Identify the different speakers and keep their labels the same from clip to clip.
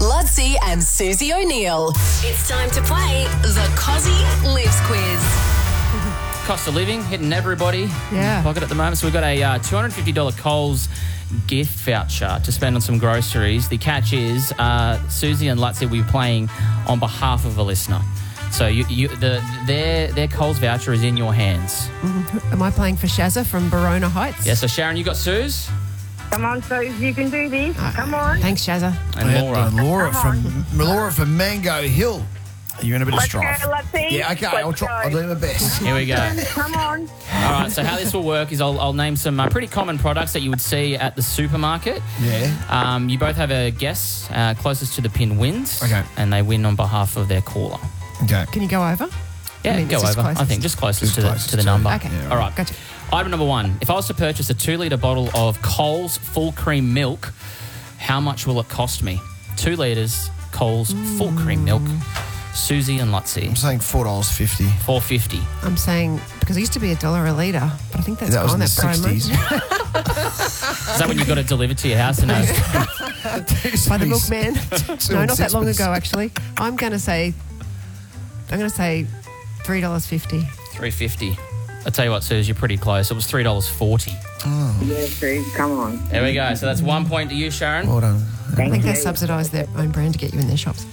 Speaker 1: Lutzi and Susie O'Neill. It's time to play the Cozzy Lives Quiz.
Speaker 2: Cost of living hitting everybody in
Speaker 3: Yeah.
Speaker 2: the pocket at the moment. So we've got a $250 Coles gift voucher to spend on some groceries. The catch is Susie and Lutzi will be playing on behalf of a listener. So their Coles voucher is in your hands.
Speaker 3: Am I playing for Shazza from Barona Heights?
Speaker 2: Yeah, so Sharon, you got Suze
Speaker 4: Come on, Suze, you can do this. Come on.
Speaker 3: Thanks, Shazza.
Speaker 2: and Laura.
Speaker 5: Laura from Mango Hill. You're in a bit of
Speaker 4: Let's
Speaker 5: strife.
Speaker 4: go, Lutzi.
Speaker 5: Yeah, okay. I'll try. I'll do my best.
Speaker 2: Here we go.
Speaker 4: Come on.
Speaker 2: All right, so how this will work is I'll name some pretty common products that you would see at the supermarket.
Speaker 5: Yeah.
Speaker 2: You both have a guess. Closest to the pin wins.
Speaker 5: Okay.
Speaker 2: And they win on behalf of their caller.
Speaker 5: Okay.
Speaker 3: Can you go over?
Speaker 2: Yeah,
Speaker 3: I mean,
Speaker 2: go
Speaker 3: it's just
Speaker 2: over. I
Speaker 3: closest.
Speaker 2: think just closest,
Speaker 5: Just
Speaker 2: to the number.
Speaker 3: Okay.
Speaker 5: Yeah,
Speaker 2: All right.
Speaker 3: Gotcha.
Speaker 2: Item number one. If I was to purchase a 2-litre bottle of Coles full cream milk, how much will it cost me? 2 litres Coles full cream milk. Susie and Lutzi.
Speaker 5: I'm saying $4.50.
Speaker 2: $4.50.
Speaker 3: I'm saying, because it used to be $1 a litre, but I think that's
Speaker 5: That was
Speaker 3: gone,
Speaker 5: in
Speaker 3: that
Speaker 5: the
Speaker 3: promo.
Speaker 2: 60s. Is that when you got it delivered to your house? And
Speaker 3: By the milkman. No, not that long ago, actually. I'm going to say $3.50.
Speaker 2: $3.50. I'll tell you what, Suze, you're pretty close. It was $3.40.
Speaker 4: Yeah, Suze, come on.
Speaker 2: There we go. So that's 1 point to you, Sharon.
Speaker 5: Well done.
Speaker 3: I think they subsidise their own brand to get you in their shops.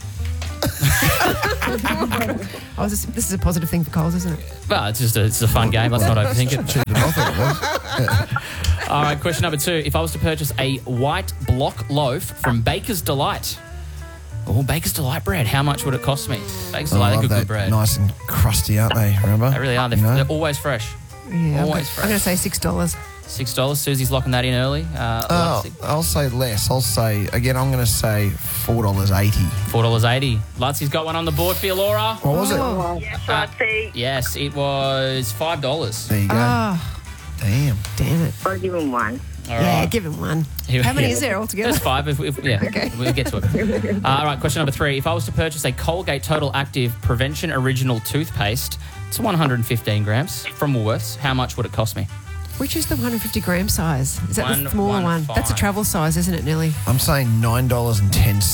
Speaker 3: This is a positive thing for Coles, isn't it?
Speaker 2: Well, it's a fun game. Let's not overthink it.
Speaker 5: Cheaper than I thought it was.
Speaker 2: All right, question number 2. If I was to purchase a white block loaf from Baker's Delight, Baker's Delight bread, how much would it cost me? Baker's
Speaker 5: I
Speaker 2: Delight,
Speaker 5: love
Speaker 2: they're good
Speaker 5: that.
Speaker 2: bread.
Speaker 5: Nice and crusty, aren't they? Remember?
Speaker 2: They really are. They're,
Speaker 5: You know?
Speaker 2: they're always fresh.
Speaker 3: Yeah.
Speaker 2: Always
Speaker 3: I'm going to say $6.
Speaker 2: $6. Susie's locking that in early. Lutzi,
Speaker 5: I'll say less. I'm going to say $4.80.
Speaker 2: $4.80. Lutzi's got one on the board for you, Laura.
Speaker 5: What was it?
Speaker 4: Yes, Lutzi.
Speaker 2: Yes, it was $5.
Speaker 5: There you go.
Speaker 3: Oh,
Speaker 5: Damn.
Speaker 3: damn it.
Speaker 4: I'll give him one.
Speaker 2: All
Speaker 3: Yeah,
Speaker 2: right.
Speaker 3: give him one.
Speaker 2: Here-
Speaker 3: How many
Speaker 2: yeah.
Speaker 3: is there altogether?
Speaker 2: There's 5.
Speaker 3: Okay.
Speaker 2: We'll get to it. All right, question number 3. If I was to purchase a Colgate Total Active Prevention Original toothpaste, it's 115 grams from Woolworths, how much would it cost me?
Speaker 3: Which is the 150 gram size? Is that the smaller one?
Speaker 2: 115.
Speaker 3: That's a travel size, isn't it, Nelly?
Speaker 5: I'm saying $9.10.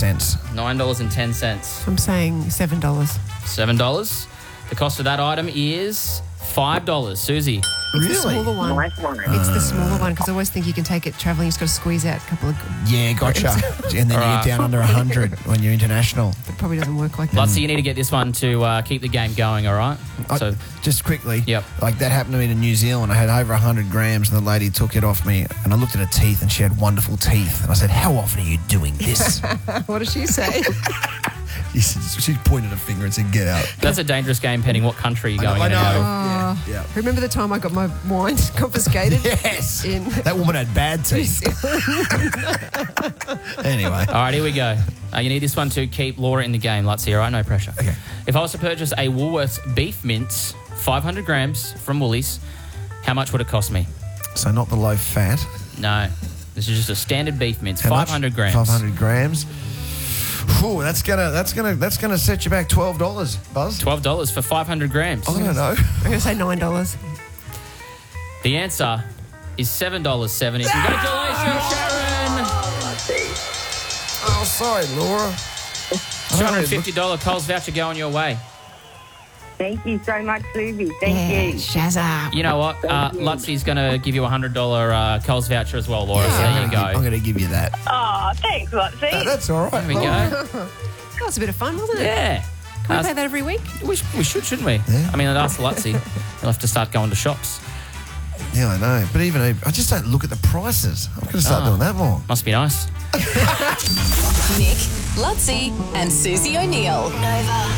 Speaker 2: $9.10.
Speaker 3: I'm saying $7.
Speaker 2: $7. The cost of that item is $5. Susie.
Speaker 3: It's the smaller one.
Speaker 4: Nice one.
Speaker 3: It's the smaller one because I always think you can take it travelling. You've got to squeeze out a couple of.
Speaker 5: Yeah, gotcha. And then you get down under 100 when you're international.
Speaker 3: It probably doesn't work like that.
Speaker 2: Lutzi, you need to get this one to keep the game going, all right? So,
Speaker 5: Just quickly,
Speaker 2: Yep.
Speaker 5: like that happened to me in New Zealand. I had over 100 grams and the lady took it off me and I looked at her teeth and she had wonderful teeth. And I said, how often are you doing this?
Speaker 3: What does she say?
Speaker 5: She pointed a finger and said, get out.
Speaker 2: that's a dangerous game, pending what country you're going
Speaker 5: I
Speaker 2: in
Speaker 5: know.
Speaker 2: and out.
Speaker 5: Yeah.
Speaker 3: Remember the time I got my wine confiscated?
Speaker 5: Yes.
Speaker 3: In
Speaker 5: That woman had bad teeth. Anyway.
Speaker 2: All right, here we go. You need this one to keep Laura in the game, Lutzi, all right? No pressure.
Speaker 5: Okay.
Speaker 2: If I was to purchase a Woolworths beef mince, 500 grams from Woolies, how much would it cost me?
Speaker 5: So not the low fat.
Speaker 2: No, this is just a standard beef mince,
Speaker 5: How much?
Speaker 2: 500 grams.
Speaker 5: 500 grams. Whew, that's gonna set you back $12, Buzz.
Speaker 2: $12 for 500 grams.
Speaker 5: I don't know.
Speaker 3: I'm going to say $9.
Speaker 2: The answer is $7.70. Congratulations, Sharon!
Speaker 5: Oh, sorry, Laura.
Speaker 2: $250 Coles voucher going your way.
Speaker 4: Thank you so much, Susie. Thank
Speaker 3: Yeah,
Speaker 4: you.
Speaker 3: Shazza.
Speaker 2: You know what? Lutzi's going to give you a $100 Coles voucher as well, Laura. So there you
Speaker 5: I'm
Speaker 2: go.
Speaker 5: going to give you that.
Speaker 4: Oh, thanks, Lutzi.
Speaker 5: That's all right.
Speaker 2: There we go.
Speaker 3: That was a bit of fun, wasn't it?
Speaker 2: Yeah.
Speaker 3: Can we play that every week?
Speaker 2: We should, shouldn't we?
Speaker 5: Yeah.
Speaker 2: I mean, I'd ask Lutzi. He'll have to start going to shops.
Speaker 5: Yeah, I know. But even I just don't look at the prices. I'm going to start doing that more.
Speaker 2: Must be nice.
Speaker 1: Nick, Lutzi and Susie O'Neill. Nova.